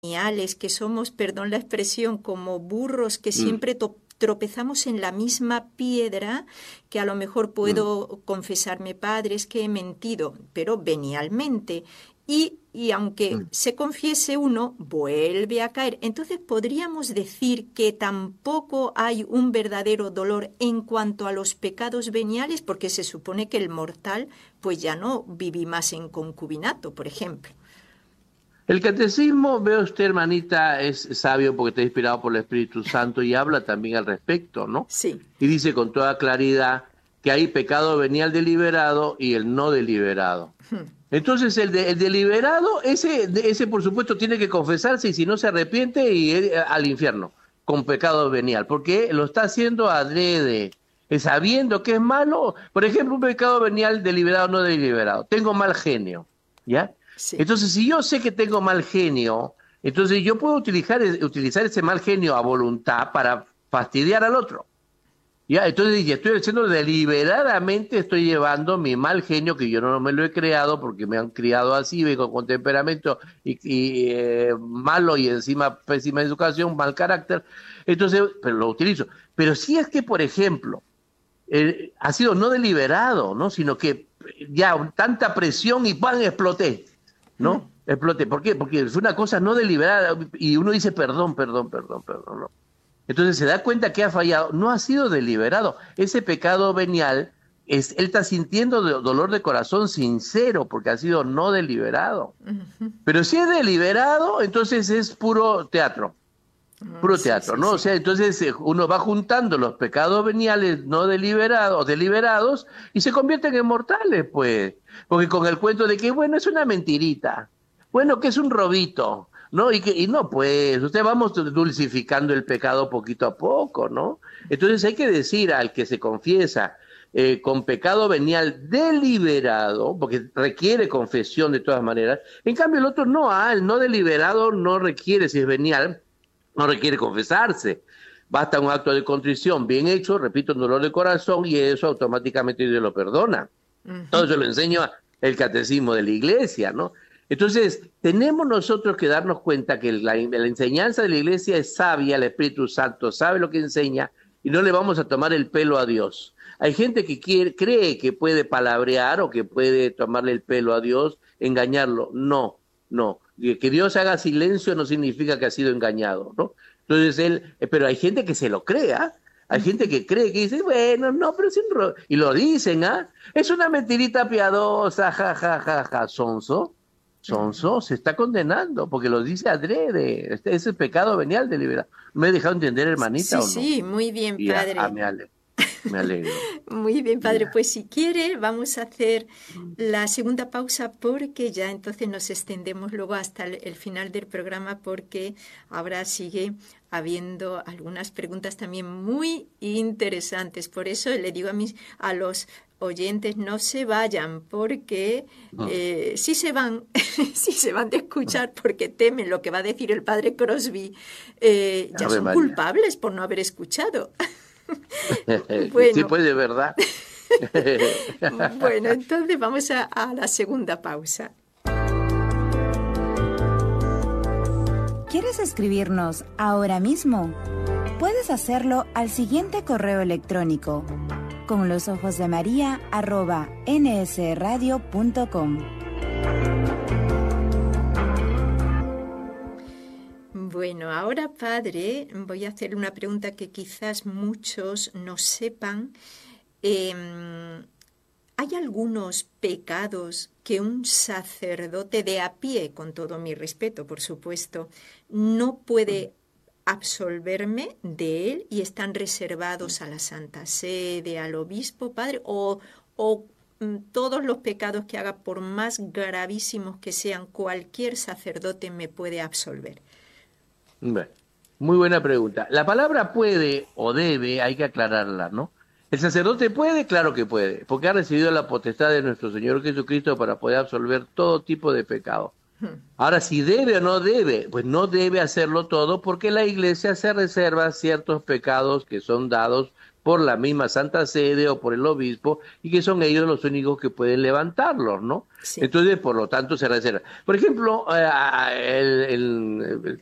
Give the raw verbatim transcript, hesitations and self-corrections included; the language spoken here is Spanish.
veniales, que somos, perdón la expresión, como burros que Mm, siempre to- tropezamos en la misma piedra, que a lo mejor mm. puedo confesarme, Padre, es que he mentido, pero venialmente. Y, y aunque Mm. se confiese uno, vuelve a caer. Entonces podríamos decir que tampoco hay un verdadero dolor en cuanto a los pecados veniales, porque se supone que el mortal pues ya no vive más en concubinato, por ejemplo. El catecismo, veo usted, hermanita, es sabio porque está inspirado por el Espíritu Santo y habla también al respecto, ¿no? Sí. Y dice con toda claridad que hay pecado venial deliberado y el no deliberado. Entonces, el, de- el deliberado, ese, de- ese por supuesto tiene que confesarse y si no se arrepiente y eh, al infierno con pecado venial, porque lo está haciendo adrede, eh, sabiendo que es malo. Por ejemplo, un pecado venial deliberado o no deliberado. Tengo mal genio, ¿ya? Sí. Entonces, si yo sé que tengo mal genio, entonces yo puedo utilizar, utilizar ese mal genio a voluntad para fastidiar al otro. Ya, entonces ya estoy haciendo deliberadamente, estoy llevando mi mal genio, que yo no me lo he creado porque me han criado así, vengo con temperamento y, y, eh, malo y encima pésima educación, mal carácter, entonces, pero lo utilizo. Pero si es que, por ejemplo, eh, ha sido no deliberado, ¿no? Sino que ya tanta presión y ¡pam! Exploté, ¿no? Exploté. ¿Por qué? Porque fue una cosa no deliberada y uno dice perdón, perdón, perdón, perdón, ¿no? Entonces se da cuenta que ha fallado, no ha sido deliberado. Ese pecado venial, es, él está sintiendo de- dolor de corazón sincero porque ha sido no deliberado. Pero si es deliberado, entonces es puro teatro, Mm, puro sí, teatro, sí, ¿no? O sí. sea, entonces eh, uno va juntando los pecados veniales no deliberados, deliberados y se convierten en mortales, pues. Porque con el cuento de que, bueno, es una mentirita, bueno, que es un robito, ¿no? Y que y no, pues, usted vamos dulcificando el pecado poquito a poco, ¿no? Entonces hay que decir al que se confiesa eh, con pecado venial deliberado, porque requiere confesión de todas maneras. En cambio, el otro no, ah, el no deliberado no requiere, si es venial, no requiere confesarse. Basta un acto de contrición bien hecho, repito, un dolor de corazón, y eso automáticamente Dios lo perdona. Todo eso lo enseña el catecismo de la iglesia, ¿no? Entonces, tenemos nosotros que darnos cuenta que la, la enseñanza de la iglesia es sabia, el Espíritu Santo sabe lo que enseña y no le vamos a tomar el pelo a Dios. Hay gente que quiere, cree que puede palabrear o que puede tomarle el pelo a Dios, engañarlo. No, no. Que Dios haga silencio no significa que ha sido engañado, ¿no? Entonces él, eh, pero hay gente que se lo crea. Hay gente que cree que dice, bueno, no, pero es un ro-". Y lo dicen, ¿ah? Es una mentirita piadosa, ja, ja, ja, ja, sonso. Sonso se está condenando porque lo dice adrede. Este es el pecado venial deliberado. ¿Me he dejado entender, Sí, hermanita, o no? sí, muy bien, Ya, ah, padre. me alegro, me alegro. Muy bien, padre. Ya. Pues si quiere, vamos a hacer la segunda pausa porque ya entonces nos extendemos luego hasta el, el final del programa porque ahora sigue habiendo algunas preguntas también muy interesantes. Por eso le digo a mis a los oyentes no se vayan porque Mm, eh, sí se van, sí se van de escuchar porque temen lo que va a decir el padre Crosby. Eh, ya Ave son María. culpables por no haber escuchado. Sí, Bueno, pues de verdad. bueno, entonces vamos a, a la segunda pausa. ¿Quieres escribirnos ahora mismo? Puedes hacerlo al siguiente correo electrónico: con los ojos de María arroba nsradio punto com. Bueno, ahora, padre, voy a hacer una pregunta que quizás muchos no sepan. Eh, ¿Hay algunos pecados que un sacerdote de a pie, con todo mi respeto, por supuesto, no puede absolverme de él y están reservados a la Santa Sede, al obispo, padre? ¿O, o mm, todos los pecados que haga, por más gravísimos que sean, cualquier sacerdote me puede absolver? Bueno, muy buena pregunta. La palabra puede o debe, hay que aclararla, ¿no? ¿El sacerdote puede? Claro que puede, porque ha recibido la potestad de nuestro Señor Jesucristo para poder absolver todo tipo de pecado. Ahora, si debe o no debe, pues no debe hacerlo todo porque la Iglesia se reserva ciertos pecados que son dados por la misma Santa Sede o por el obispo y que son ellos los únicos que pueden levantarlos, ¿no? Sí. Entonces, por lo tanto, se reserva. Por ejemplo, eh, el, el,